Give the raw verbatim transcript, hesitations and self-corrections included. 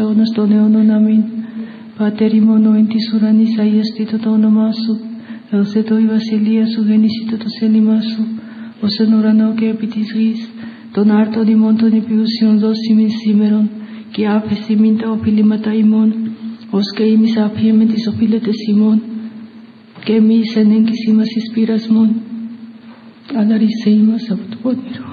αιώνας των αιώνων. Αμήν. Πάτερ ημών ο εν της ουρανής, αγιαστήτω το όνομά σου. Ελθέτω η βασιλεία σου, γεννήσιτο το θέλημά σου, ως εν ουρανό και επί της γης. Τον άρτον ημών των επιούσιων δώσει μην σήμερον, και άφεσι μην τα οφειλήματα ημών, ως και εμείς αφιέμεν τις οφείλετες ημών, και εμείς εν έγκυση μας εις πειρασμόν, αλλά ρίσε ημάς από το πονηρό.